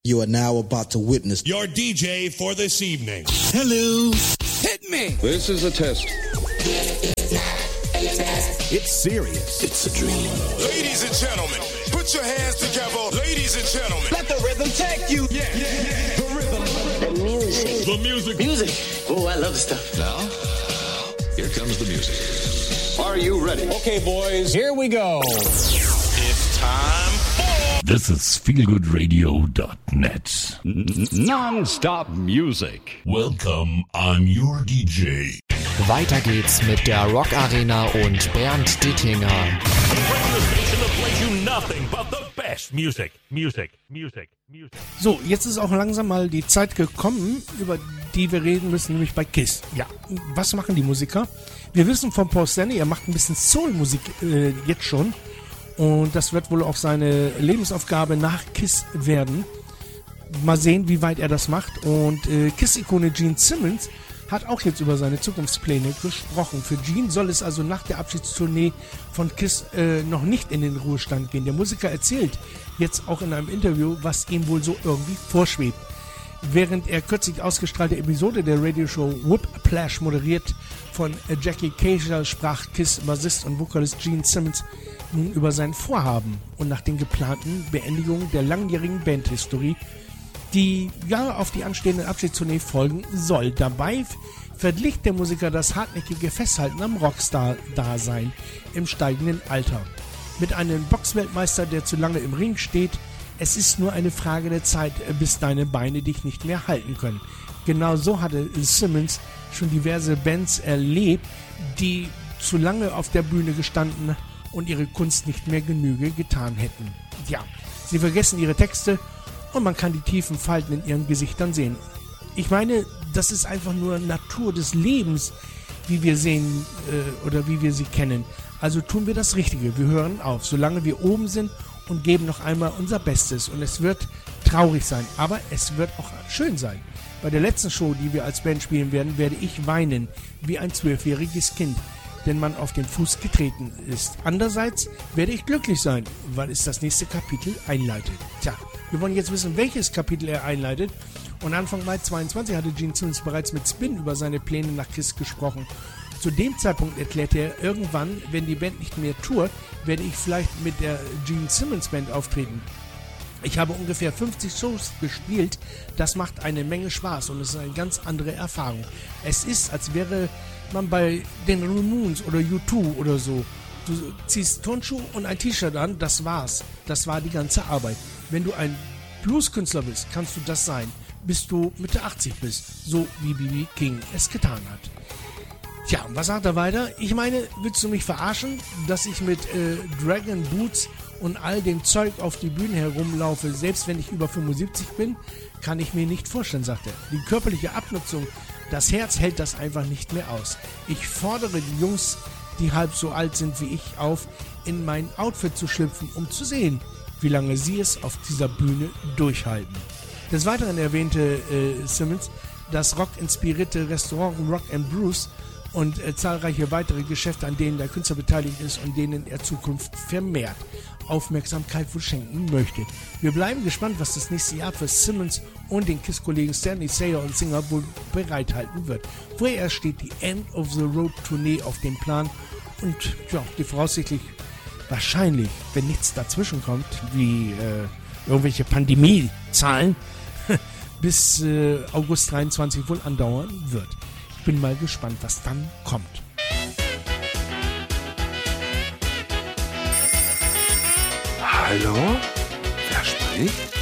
You are now about to witness your DJ for this evening. Hello. Hit me. This is a test. It's serious. It's a dream. Ladies and gentlemen, put your hands together. Ladies and gentlemen. Let the rhythm take you. Yeah. The rhythm. The music. The music. Music. Oh, I love the stuff. Now, here comes the music. Are you ready? Okay, boys, here we go. It's time for... This is feelgoodradio.net. Non-stop music. Welcome, I'm your DJ. Weiter geht's mit der Rock Arena und Bernd Dittinger. So, jetzt ist auch langsam mal die Zeit gekommen, über die wir reden müssen, nämlich bei KISS. Ja, was machen die Musiker? Wir wissen von Paul Stanley, er macht ein bisschen Soul-Musik jetzt schon. Und das wird wohl auch seine Lebensaufgabe nach KISS werden. Mal sehen, wie weit er das macht. Und KISS-Ikone Gene Simmons hat auch jetzt über seine Zukunftspläne gesprochen. Für Gene soll es also nach der Abschiedstournee von KISS noch nicht in den Ruhestand gehen. Der Musiker erzählt jetzt auch in einem Interview, was ihm wohl so irgendwie vorschwebt. Während er kürzlich ausgestrahlte Episode der Radioshow Whiplash moderiert von Jackie Kashian, sprach KISS-Bassist und Vokalist Gene Simmons nun über sein Vorhaben und nach den geplanten Beendigungen der langjährigen Bandhistorie, die ja auf die anstehende Abschiedstournee folgen soll. Dabei verglich der Musiker das hartnäckige Festhalten am Rockstar-Dasein im steigenden Alter mit einem Boxweltmeister, der zu lange im Ring steht. Es ist nur eine Frage der Zeit, bis deine Beine dich nicht mehr halten können. Genau so hatte Simmons schon diverse Bands erlebt, die zu lange auf der Bühne gestanden und ihre Kunst nicht mehr Genüge getan hätten. Ja, sie vergessen ihre Texte und man kann die tiefen Falten in ihren Gesichtern sehen. Ich meine, das ist einfach nur Natur des Lebens, wie wir sehen oder wie wir sie kennen. Also tun wir das Richtige. Wir hören auf, solange wir oben sind und geben noch einmal unser Bestes. Und es wird traurig sein, aber es wird auch schön sein. Bei der letzten Show, die wir als Band spielen werden, werde ich weinen, wie ein 12-jähriges Kind, denn man auf den Fuß getreten ist. Andererseits werde ich glücklich sein, weil es das nächste Kapitel einleitet. Tja, wir wollen jetzt wissen, welches Kapitel er einleitet. Und Anfang Mai 22 hatte Gene Simmons bereits mit Spin über seine Pläne nach KISS gesprochen. Zu dem Zeitpunkt erklärte er, irgendwann, wenn die Band nicht mehr tourt, werde ich vielleicht mit der Gene Simmons Band auftreten. Ich habe ungefähr 50 Shows gespielt, das macht eine Menge Spaß und es ist eine ganz andere Erfahrung. Es ist, als wäre man bei den Ramones oder U2 oder so. Du ziehst Turnschuhe und ein T-Shirt an, das war's. Das war die ganze Arbeit. Wenn du ein Blueskünstler bist, kannst du das sein, bis du Mitte 80 bist, so wie B.B. King es getan hat. Tja, was sagt er weiter? Ich meine, willst du mich verarschen, dass ich mit Dragon Boots und all dem Zeug auf die Bühne herumlaufe, selbst wenn ich über 75 bin? Kann ich mir nicht vorstellen, sagt er. Die körperliche Abnutzung, das Herz hält das einfach nicht mehr aus. Ich fordere die Jungs, die halb so alt sind wie ich, auf, in mein Outfit zu schlüpfen, um zu sehen, wie lange sie es auf dieser Bühne durchhalten. Des Weiteren erwähnte Simmons das rockinspirierte Restaurant Rock and Brews und zahlreiche weitere Geschäfte, an denen der Künstler beteiligt ist und denen er Zukunft vermehrt Aufmerksamkeit wohl schenken möchte. Wir bleiben gespannt, was das nächste Jahr für Simmons und den KISS-Kollegen Stanley Sayer und Singer wohl bereithalten wird. Vorher steht die End of the Road Tournee auf dem Plan und ja, die voraussichtlich wahrscheinlich, wenn nichts dazwischen kommt, wie irgendwelche Pandemiezahlen, bis August 23 wohl andauern wird. Ich bin mal gespannt, was dann kommt. Hallo? Wer spricht?